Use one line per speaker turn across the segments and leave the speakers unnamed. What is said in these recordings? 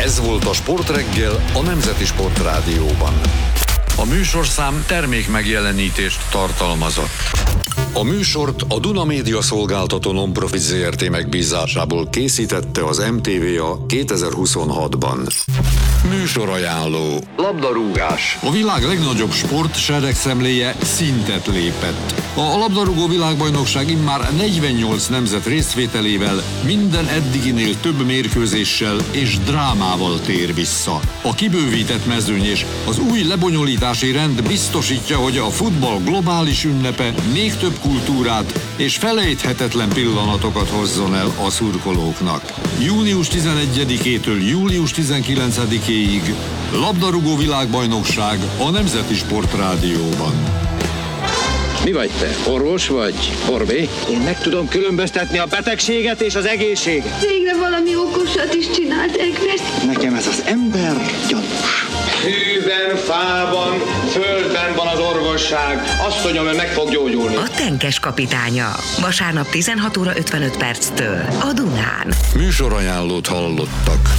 Ez volt a Sportreggel a Nemzeti Sportrádióban. A műsorszám termék megjelenítést tartalmazott. A műsort a Duna Média Szolgáltató Non-Profit Zrt. Megbízásából készítette az MTVA 2026-ban. Műsorajánló. Labdarúgás. A világ legnagyobb sport seregszemléje szintet lépett. A labdarúgó világbajnokság immár 48 nemzet részvételével minden eddiginél több mérkőzéssel és drámával tér vissza. A kibővített mezőny és az új lebonyolítási rend biztosítja, hogy a futball globális ünnepe még több kultúrát és felejthetetlen pillanatokat hozzon el a szurkolóknak. Június 11-től július 19-ig labdarúgó világbajnokság a Nemzeti Sportrádióban.
Mi vagy te? Orvos vagy? Borbé?
Én meg tudom különböztetni a betegséget és az egészséget.
Végre valami okosat is csinált Egrest.
Nekem ez az ember gyanús.
Hűben, fában, földben van az orvosság. Azt mondjam, hogy meg fog gyógyulni.
A Tenkes kapitánya. Vasárnap 16 óra 55 perctől a Dunán.
Műsorajánlót hallottak.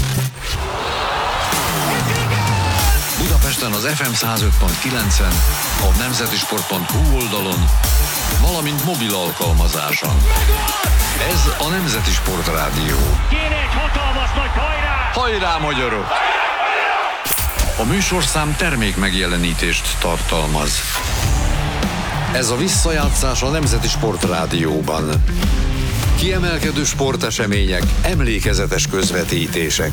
Budapesten az FM 105.9-en, a nemzetisport.hu oldalon, valamint mobil alkalmazáson. Ez a Nemzeti Sportrádió.
Kéne egy hatalmas nagy hajrá!
Hajrá, magyarok! A műsorszám termék megjelenítést tartalmaz. Ez a visszajátszás a Nemzeti Sportrádióban. Kiemelkedő sportesemények, emlékezetes közvetítések.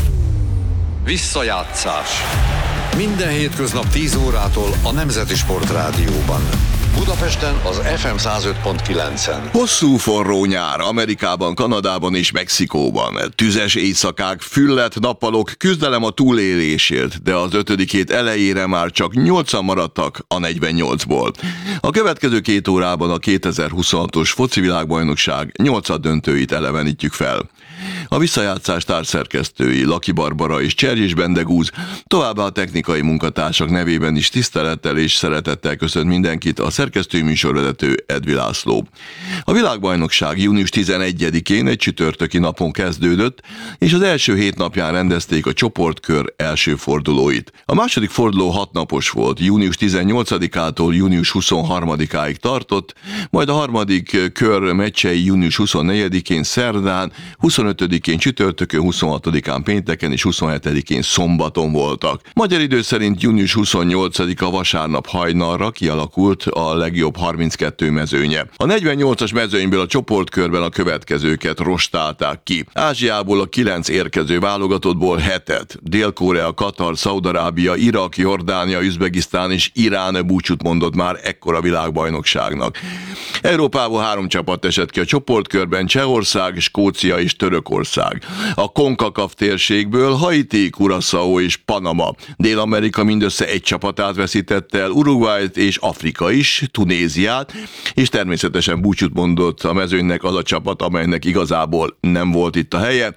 Visszajátszás. Minden hétköznap 10 órától a Nemzeti Sportrádióban. Budapesten az FM 105.9-en.
Hosszú forró nyár Amerikában, Kanadában és Mexikóban. Tüzes éjszakák, fülledt nappalok, küzdelem a túlélésért, de az 5. hét elejére már csak 8-an maradtak a 48-ból. A következő 2 órában a 2026-os foci világbajnokság 8. döntőit elevenítjük fel. A visszajátszás társszerkesztői Laki Barbara és Cserjés Bendegúz, továbbá a technikai munkatársak nevében is tisztelettel és szeretettel köszönt mindenkit a szerkesztői műsorvezető Edvi László. A világbajnokság június 11-én egy csütörtöki napon kezdődött, és az első 7 napján rendezték a csoportkör első fordulóit. A második forduló 6 napos volt, június 18-ától június 23-áig tartott, majd a harmadik kör meccsei június 24-én szerdán, 25-én csütörtökön, 26-án pénteken és 27-én szombaton voltak. Magyar idő szerint június 28-a vasárnap hajnalra kialakult a legjobb 32 mezőnye. A 48-as mezőnyből a csoportkörben a következőket rostálták ki. Ázsiából a 9 érkező válogatottból 7-et. Dél-Korea, Katar, Szaúd-Arábia, Irak, Jordánia, Üzbegisztán és Irán búcsút mondott már ekkora világbajnokságnak. Európából 3 csapat esett ki a csoportkörben, Csehország, Skócia és Törökország. A CONCACAF térségből Haiti, Curaçao és Panama. Dél-Amerika mindössze 1 csapatát veszítette el, Uruguayt és Afrika is, Tunéziát, és természetesen búcsút mondott a mezőnynek az a csapat, amelynek igazából nem volt itt a helye,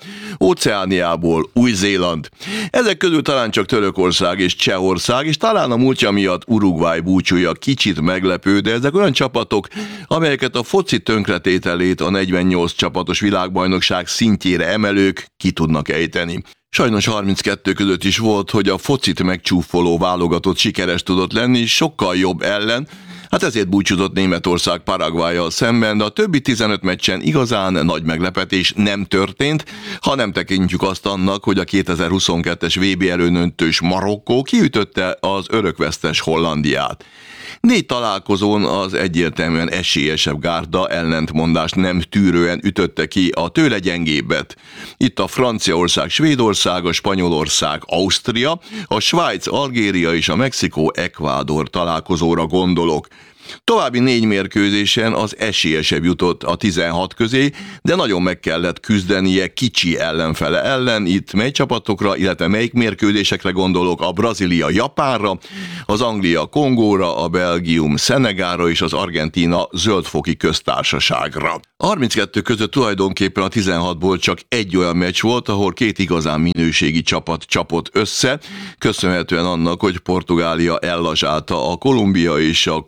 Óceániából Új-Zéland. Ezek közül talán csak Törökország és Csehország, és talán a múltja miatt Uruguay búcsúja kicsit meglepő, de ezek olyan csapatok, amelyeket a foci tönkretételét a 48 csapatos világbajnokság szintjére emelők ki tudnak ejteni. Sajnos 32 között is volt, hogy a focit megcsúfoló válogatott sikeres tudott lenni, sokkal jobb ellen, hát ezért búcsúzott Németország Paraguayyal szemben, de a többi 15 meccsen igazán nagy meglepetés nem történt, ha nem tekintjük azt annak, hogy a 2022-es VB elődöntős Marokkó kiütötte az örökvesztes Hollandiát. 4 találkozón az egyértelműen esélyesebb gárda ellentmondást nem tűrően ütötte ki a tőle gyengébbet. Itt a Franciaország, Svédország, a Spanyolország, Ausztria, a Svájc, Algéria és a Mexikó, Ekvádor találkozóra gondolok. További 4 mérkőzésen az esélyesebb jutott a 16 közé, de nagyon meg kellett küzdenie kicsi ellenfele ellen. Itt mely csapatokra, illetve melyik mérkőzésekre gondolok? A Brazília Japánra, az Anglia Kongóra, a Belgium Szenegára és az Argentína Zöldfoki Köztársaságra. A 32 között tulajdonképpen a 16-ból csak egy olyan meccs volt, ahol 2 igazán minőségi csapat csapott össze, köszönhetően annak, hogy Portugália ellazsálta a Kolumbia és a Kongó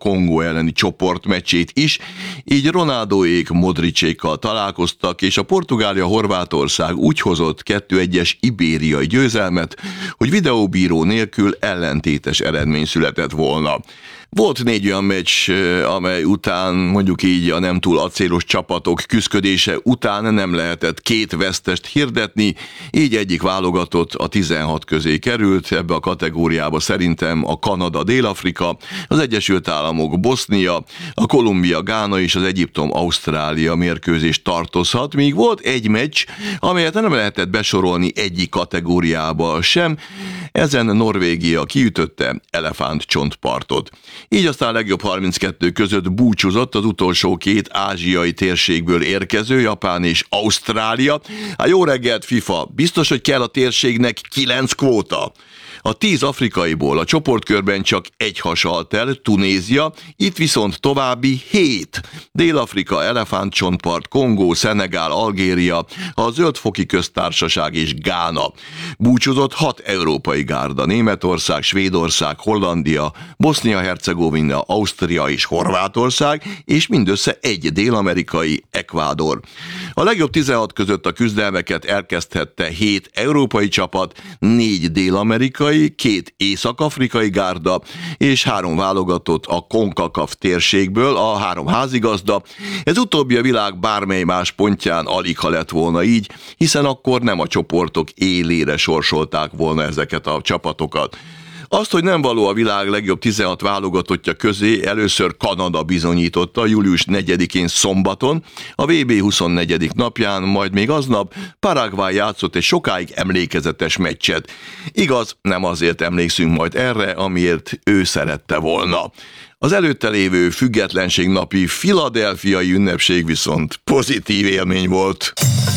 elleni csoportmeccsét is, így Ronaldóék Modricékkal találkoztak, és a Portugália-Horvátország úgy hozott 2-1-es ibériai győzelmet, hogy videóbíró nélkül ellentétes eredmény született volna. Volt 4 olyan meccs, amely után mondjuk így a nem túl acélos csapatok küszködése után nem lehetett 2 vesztest hirdetni, így egyik válogatott a 16 közé került, ebbe a kategóriába szerintem a Kanada, Dél-Afrika, az Egyesült Államok, Bosznia, a Kolumbia, Gána és az Egyiptom, Ausztrália mérkőzés tartozhat, míg volt egy meccs, amelyet nem lehetett besorolni egyik kategóriába sem, ezen Norvégia kiütötte elefántcsontpartot. Így aztán a legjobb 32 között búcsúzott az utolsó 2 ázsiai térségből érkező, Japán és Ausztrália. Hát jó reggelt, FIFA! Biztos, hogy kell a térségnek 9 kvóta? A 10 afrikaiból a csoportkörben csak 1 hasalt el, Tunézia, itt viszont további 7. Dél-Afrika, elefántcsontpart, Kongó, Szenegál, Algéria, a Zöld-foki köztársaság és Gána. Búcsúzott 6 európai gárda, Németország, Svédország, Hollandia, Bosznia-Hercegovina, Ausztria és Horvátország, és mindössze 1 dél-amerikai, Ekvádor. A legjobb 16 között a küzdelmeket elkezdhette 7 európai csapat, 4 dél-amerikai, 2 észak-afrikai gárda és 3 válogatott a CONCACAF térségből, a 3 házigazda. Ez utóbbi a világ bármely más pontján aligha lett volna így, hiszen akkor nem a csoportok élére sorsolták volna ezeket a csapatokat. Azt, hogy nem való a világ legjobb 16 válogatottja közé, először Kanada bizonyította július 4-én szombaton, a VB 24. napján, majd még aznap Paraguay játszott egy sokáig emlékezetes meccset. Igaz, nem azért emlékszünk majd erre, amiért ő szerette volna. Az előtte lévő függetlenségnapi philadelphiai ünnepség viszont pozitív élmény volt.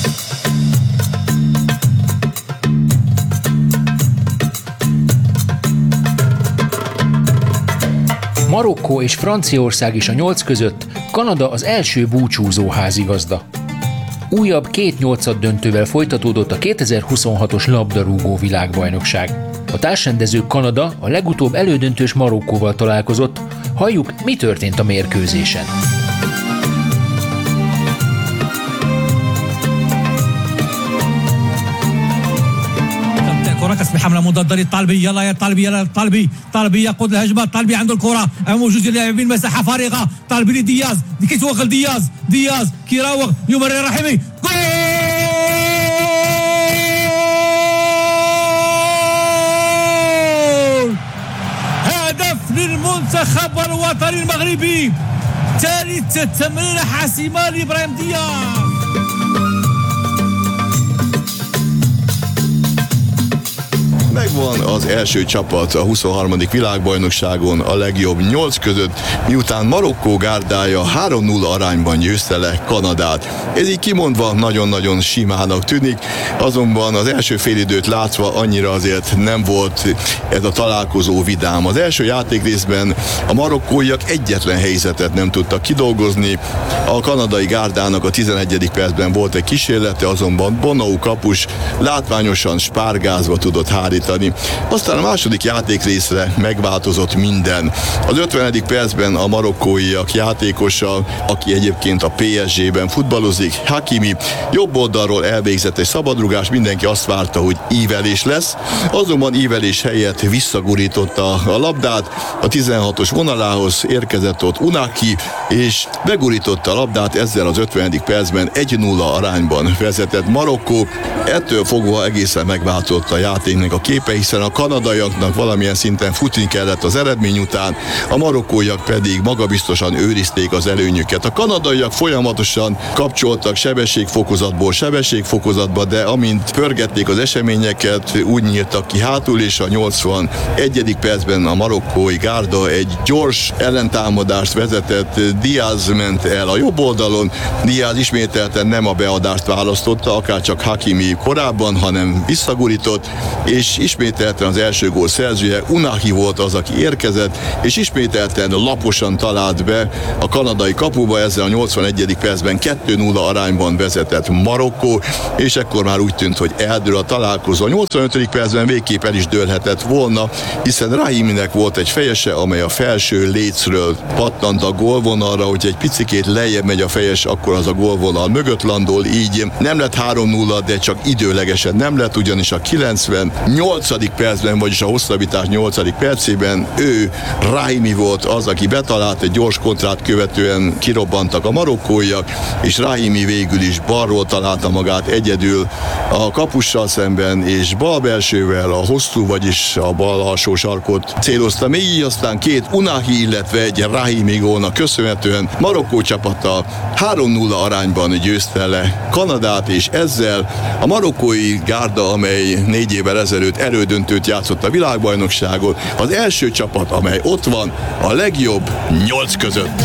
Marokkó és Franciaország is a 8 között, Kanada az első búcsúzó házigazda. Újabb 2 nyolcaddöntővel folytatódott a 2026-os labdarúgó világbajnokság. A társrendező Kanada a legutóbb elődöntős Marokkóval találkozott. Halljuk, mi történt a mérkőzésen.
كرة كسب حملة مضادة للطالبي، يلا يا طالبي، يلا الطالبي، طالبي يقود الهجمة، طالبي عنده الكرة، موجود اللاعبين مساحة فارغة، طالبي لدياز، كي توغل دياز كيراوغ يمرر رحيمي، جول! هدف للمنتخب الوطني المغربي، ثالث تمريرة حاسمة لإبراهيم دياز.
Megvan az első csapat a 23. világbajnokságon a legjobb 8 között, miután Marokkó gárdája 3-0 arányban győzte le Kanadát. Ez így kimondva nagyon-nagyon simának tűnik, azonban az első félidőt látva annyira azért nem volt ez a találkozó vidám. Az első játékrészben a marokkóiak egyetlen helyzetet nem tudtak kidolgozni, a kanadai gárdának a 11. percben volt egy kísérlete, azonban Bonou kapus látványosan spárgázva tudott hárítani. Aztán a második játékrészre megváltozott minden. Az 50. percben a marokkóiak játékosa, aki egyébként a PSG-ben futballozik, Hakimi, jobb oldalról elvégzett egy szabadrugás, mindenki azt várta, hogy ívelés lesz, azonban ívelés helyett visszagurította a labdát, a 16-os vonalához érkezett ott Unaki, és begurította a labdát, ezzel az 50. percben 1-0 arányban vezetett Marokkó. Ettől fogva egészen megváltozott a játéknak a képe, hiszen a kanadaiaknak valamilyen szinten futni kellett az eredmény után, a marokkóiak pedig magabiztosan őrizték az előnyüket. A kanadaiak folyamatosan kapcsoltak sebességfokozatból sebességfokozatba, de amint pörgették az eseményeket, úgy nyíltak ki hátul, és a 81. percben a marokkói gárda egy gyors ellentámadást vezetett, Diaz ment el a jobb oldalon, Diaz ismételten nem a beadást választotta, akárcsak Hakimi korábban, hanem visszagurított, és ismételten az első gól szerzője Unahi volt az, aki érkezett, és ismételten laposan talált be a kanadai kapuba, ezzel a 81. percben 2-0 arányban vezetett Marokkó, és ekkor már úgy tűnt, hogy eldől a találkozó. A 85. percben végképp el is dőlhetett volna, hiszen Rahiminek volt egy fejese, amely a felső lécről pattant a gólvonalra, hogy egy picikét lejjebb megy a fejes, akkor az a gólvonal mögött landol, így nem lett 3-0, de csak időlegesen nem lett, ugyanis a 98. percben, vagyis a hosszabbítás 8. percében ő, Rahimi volt az, aki betalált, egy gyors kontrát követően kirobbantak a marokkóiak, és Rahimi végül is balról találta magát egyedül a kapussal szemben, és bal belsővel a hosszú, vagyis a bal alsó sarkot célozta még, így aztán 2 Unahi, illetve egy Rahimi gólnak köszönhetően Marokkó csapata 3-0 arányban győzte le Kanadát, és ezzel a marokkói gárda, amely 4 évvel ezelőtt elődöntőt játszott a világbajnokságon, az első csapat, amely ott van a legjobb 8 között.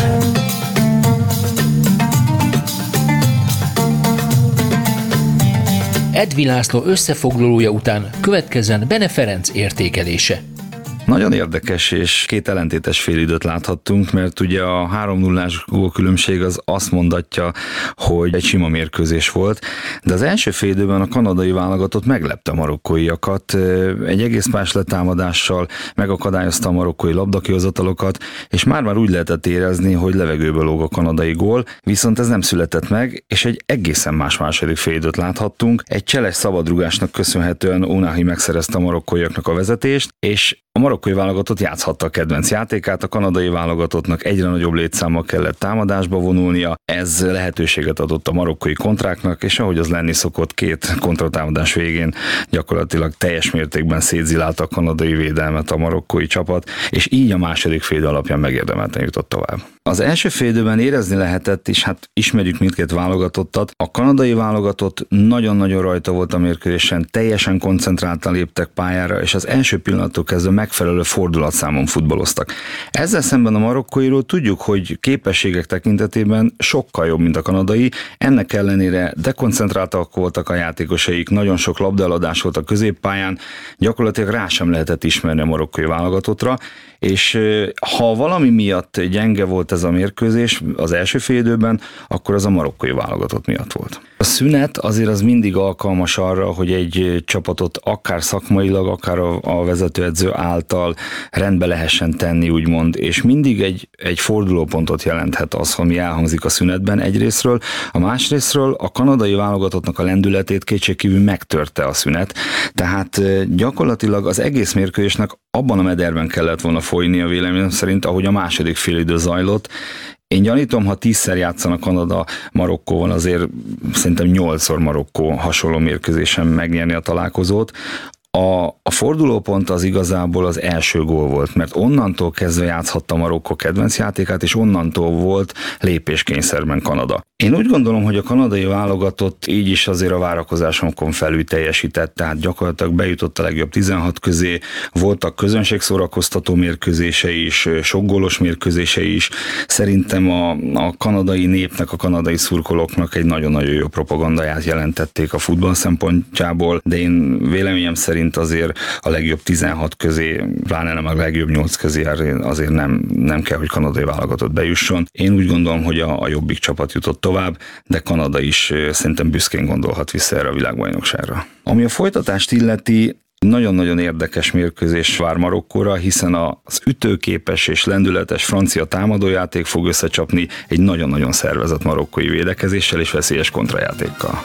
Edvi László összefoglalója után következzen Bene Ferenc értékelése.
Nagyon érdekes és két ellentétes félidőt láthattunk, mert ugye a 3-0-ás gólkülönbség az azt mondatja, hogy egy sima mérkőzés volt, de az első félidőben a kanadai válogatott meglepte a marokkóiakat, egy egész más letámadással megakadályozta a marokkói labdakihozatalokat, és már úgy lehetett érezni, hogy levegőből lóg a kanadai gól, viszont ez nem született meg, és egy egészen más második félidőt láthattunk. Egy cseles szabadrugásnak köszönhetően Unahi megszerezte a marokkóiaknak a vezetést, és a marokkói válogatott játszhatta a kedvenc játékát, a kanadai válogatottnak egyre nagyobb létszámmal kellett támadásba vonulnia, ez lehetőséget adott a marokkói kontráknak, és ahogy az lenni szokott, 2 kontratámadás végén gyakorlatilag teljes mértékben szétzilálta a kanadai védelmet a marokkói csapat, és így a második félidő alapján megérdemelten jutott tovább. Az első félidőben érezni lehetett, és hát ismerjük mindkét válogatottat, a kanadai válogatott nagyon-nagyon rajta volt a mérkőzésen, teljesen koncentráltan léptek pályára, és az első pillanattól kezdve megfelelő fordulatszámon futballoztak. Ezzel szemben a marokkóiról tudjuk, hogy képességek tekintetében sokkal jobb, mint a kanadai, ennek ellenére dekoncentráltak voltak a játékosaik, nagyon sok labdaeladás volt a középpályán, gyakorlatilag rá sem lehetett ismerni a marokkói válogatottra, és ha valami miatt gyenge volt ez a mérkőzés az első félidőben, akkor az a marokkói válogatott miatt volt. A szünet azért az mindig alkalmas arra, hogy egy csapatot akár szakmailag, akár a vezetőedző által rendbe lehessen tenni, úgymond, és mindig egy fordulópontot jelenthet az, ami elhangzik a szünetben egyrészről, a másrészről a kanadai válogatottnak a lendületét kétségkívül megtörte a szünet, tehát gyakorlatilag az egész mérkőzésnek abban a mederben kellett volna folynia véleményem szerint, ahogy a második félidő zajlott. Én gyanítom, ha 10-szer játszanak Kanada Marokkóval, azért szerintem 8-szor Marokkó hasonló mérkőzésen megnyerni a találkozót. A fordulópont az igazából az első gól volt, mert onnantól kezdve játszhatta Marokkó kedvenc játékát, és onnantól volt lépéskényszerben Kanada. Én úgy gondolom, hogy a kanadai válogatott így is azért a várakozásomon felül teljesített, tehát gyakorlatilag bejutott a legjobb 16 közé, voltak közönségszórakoztató mérkőzései is, sok gólos mérkőzései is. Szerintem a kanadai népnek, a kanadai szurkolóknak egy nagyon-nagyon jó propagandáját jelentették a futball szempontjából, de én véleményem szerint azért a legjobb 16 közé, pláne nem a legjobb 8 közé azért nem kell, hogy kanadai válogatott bejusson. Én úgy gondolom, hogy a jobbik csapat jutott tovább, de Kanada is szerintem büszkén gondolhat vissza erre a világbajnokságra. Ami a folytatást illeti, nagyon-nagyon érdekes mérkőzés vár Marokkóra, hiszen az ütőképes és lendületes francia támadójáték fog összecsapni egy nagyon-nagyon szervezett marokkói védekezéssel és veszélyes kontrajátékkal.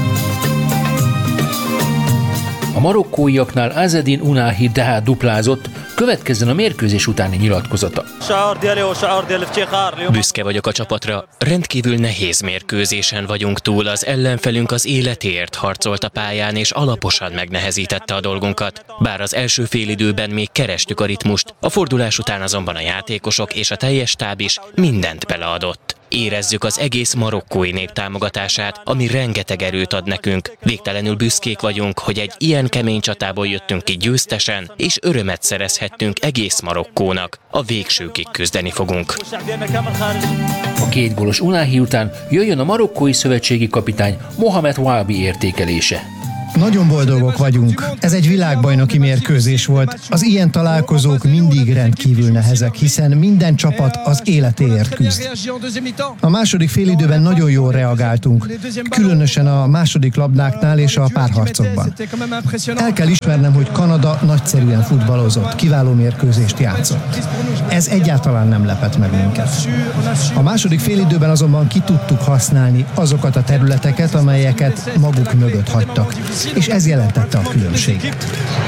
A marokkóiaknál Azzedine Unahi tehát duplázott, következzen a mérkőzés utáni nyilatkozata.
Büszke vagyok a csapatra, rendkívül nehéz mérkőzésen vagyunk túl, az ellenfelünk az életéért harcolt a pályán és alaposan megnehezítette a dolgunkat. Bár az első félidőben még kerestük a ritmust, a fordulás után azonban a játékosok és a teljes stáb is mindent beleadott. Érezzük az egész marokkói nép támogatását, ami rengeteg erőt ad nekünk. Végtelenül büszkék vagyunk, hogy egy ilyen kemény csatából jöttünk ki győztesen, és örömet szerezhettünk egész Marokkónak. A végsőkig küzdeni fogunk.
A 2 gólos Unahi után jöjjön a marokkói szövetségi kapitány Mohamed Wahabi értékelése.
Nagyon boldogok vagyunk. Ez egy világbajnoki mérkőzés volt. Az ilyen találkozók mindig rendkívül nehezek, hiszen minden csapat az életéért küzd. A második félidőben nagyon jól reagáltunk, különösen a második labdáknál és a párharcokban. El kell ismernem, hogy Kanada nagyszerűen futballozott, kiváló mérkőzést játszott. Ez egyáltalán nem lepett meg minket. A második félidőben azonban ki tudtuk használni azokat a területeket, amelyeket maguk mögött hagytak, és ez jelentette a különbséget.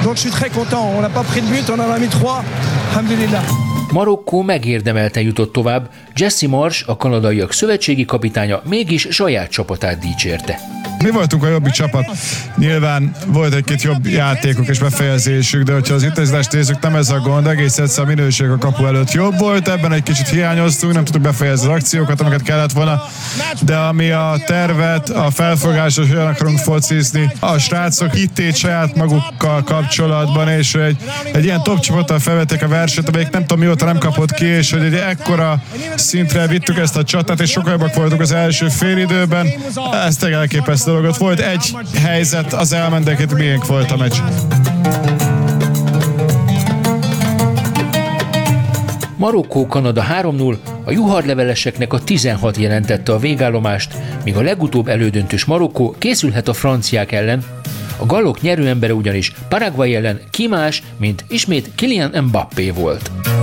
Marokkó megérdemelten jutott tovább, Jesse Marsh, a kanadaiak szövetségi kapitánya mégis saját csapatát dicsérte.
Mi voltunk a jobbik csapat. Nyilván volt egy-két jobb játékok és befejezésük, de hogyha az intenzitást nézzük, nem ez a gond, egész egyszer a minőség a kapu előtt jobb volt, ebben egy kicsit hiányoztunk, nem tudtuk befejezni az akciókat, amiket kellett volna, de ami a tervet, a felfogást, hogy olyan akarunk focizni, a srácok hittét saját magukkal kapcsolatban, és egy ilyen top csapattal felvették a versenyt, amelyik nem tudom mióta nem kapott ki, és hogy egy ekkora szintre vittük ezt a csatát, és sokkal jobbak voltunk az első félidőben, ez tényleg elképesztő dolgot. Volt egy helyzet, az elmentek, miénk volt a meccs.
Marokkó-Kanada 3-0, a juharleveleseknek a 16 jelentette a végállomást, míg a legutóbb elődöntős Marokkó készülhet a franciák ellen. A gallok nyerőembere ugyanis Paraguay ellen ki más, mint ismét Kylian Mbappé volt.